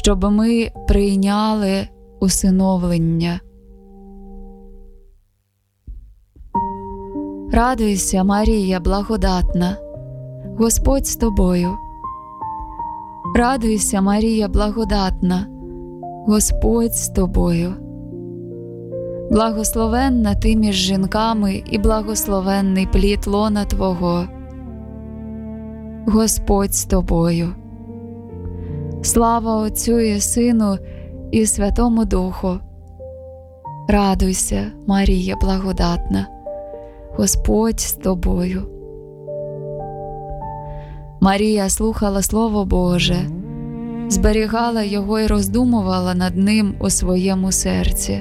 щоб ми прийняли усиновлення. Радуйся, Марія благодатна, Господь з тобою. Радуйся, Марія благодатна, Господь з тобою. Благословенна ти між жінками і благословенний плід лона Твого. Господь з тобою. Слава Отцю і Сину і Святому Духу. Радуйся, Марія благодатна, Господь з тобою. Марія слухала Слово Боже, зберігала його і роздумувала над ним у своєму серці.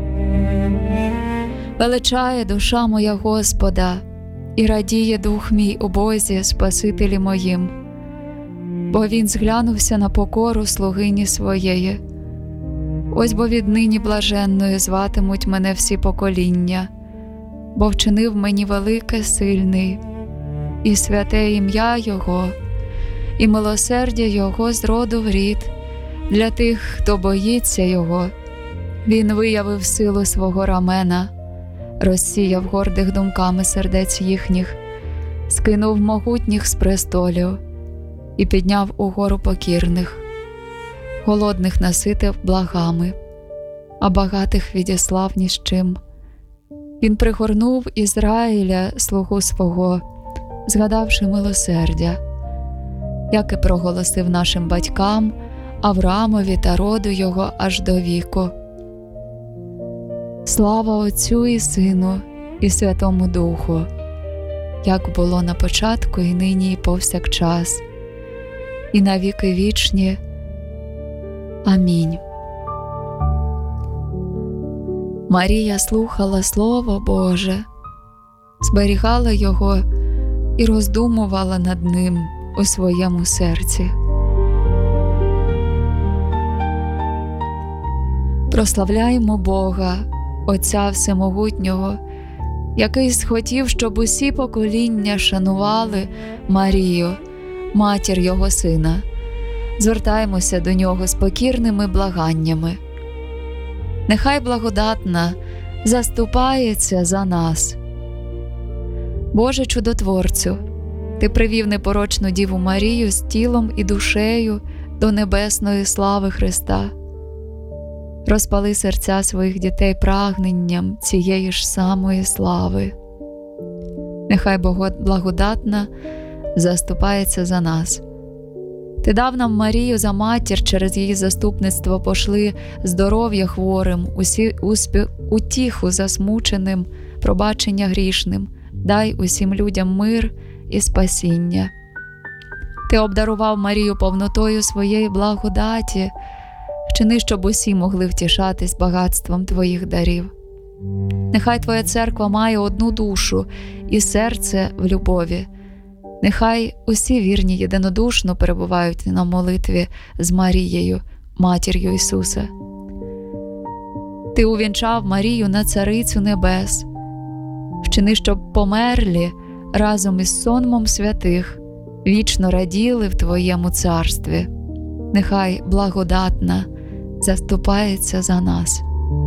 Величає душа моя Господа, і радіє дух мій у Бозі, Спасителі моїм, бо Він зглянувся на покору слугині своєї. Ось бо віднині блаженною зватимуть мене всі покоління, бо вчинив мені велике сильний, і святе ім'я Його, і милосердя Його з роду в рід, для тих, хто боїться Його. Він виявив силу свого рамена, розсіяв гордих думками сердець їхніх, скинув могутніх з престолів і підняв угору покірних. Голодних наситив благами, а багатих відіслав ні з чим. Він пригорнув Ізраїля, слугу свого, згадавши милосердя, як і проголосив нашим батькам, Авраамові та роду його аж до віку. Слава Отцю і Сину і Святому Духу, як було на початку, і нині, і повсякчас, і на віки вічні. Амінь. Марія слухала Слово Боже, зберігала його і роздумувала над ним у своєму серці. Прославляємо Бога, Отця Всемогутнього, який схотів, щоб усі покоління шанували Марію, матір Його Сина. Звертаємося до Нього з покірними благаннями. Нехай благодатна заступається за нас. Боже чудотворцю, Ти привів непорочну Діву Марію з тілом і душею до небесної слави Христа. Розпали серця своїх дітей прагненням цієї ж самої слави. Нехай благодатна заступається за нас. Ти дав нам Марію за матір, через її заступництво пошли здоров'я хворим, утіху засмученим, пробачення грішним. Дай усім людям мир і спасіння. Ти обдарував Марію повнотою своєї благодаті. Вчини, щоб усі могли втішатись багатством Твоїх дарів. Нехай Твоя церква має одну душу і серце в любові. Нехай усі вірні єдинодушно перебувають на молитві з Марією, матір'ю Ісуса. Ти увінчав Марію на царицю небес. Вчини, щоб померлі разом із сонмом святих вічно раділи в Твоєму царстві. Нехай благодатна заступається за нас.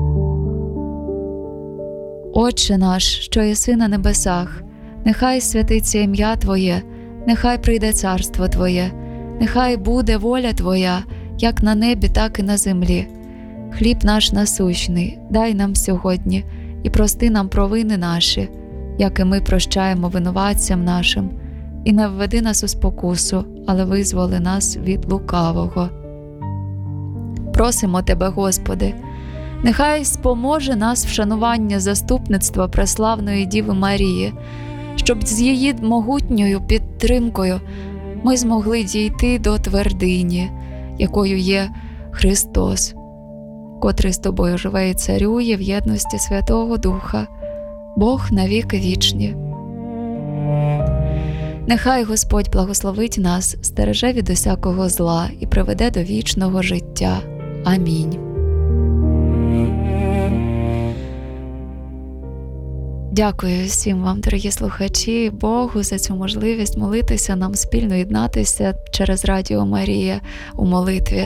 Отче наш, що єси на небесах, нехай святиться ім'я Твоє, нехай прийде царство Твоє, нехай буде воля Твоя, як на небі, так і на землі. Хліб наш насущний дай нам сьогодні, і прости нам провини наші, як і ми прощаємо винуватцям нашим. І не введи нас у спокусу, але визволи нас від лукавого. Просимо Тебе, Господи, нехай споможе нас вшанування заступництва преславної Діви Марії, щоб з її могутньою підтримкою ми змогли дійти до твердині, якою є Христос, котрий з Тобою живе і царює в єдності Святого Духа, Бог навіки вічні. Нехай Господь благословить нас, стереже від усякого зла і приведе до вічного життя. Амінь. Дякую всім вам, дорогі слухачі, Богу за цю можливість молитися нам, спільно єднатися через Радіо Марія у молитві.